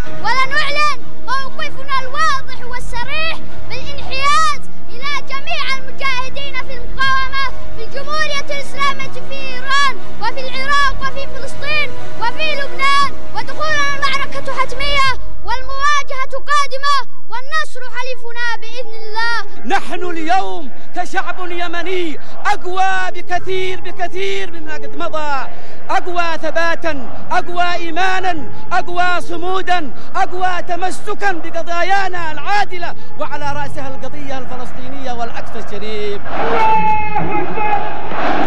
ولنعلن موقفنا الواضح والصريح بالانحياز إلى جميع المجاهدين في المقاومة في الجمهورية الإسلامية في إيران وفي العراق وفي فلسطين وفي لبنان، ودخولنا المعركة حتمية والمواجهة قادمة والنصر حليفنا بإذن الله. نحن اليوم كشعب يمني أقوى بكثير مما قد مضى، أقوى ثباتا، أقوى إيمانا، أقوى صمودا، أقوى تمسكا بقضايانا العادلة، وعلى رأسها القضية الفلسطينية والأقصى الشريف.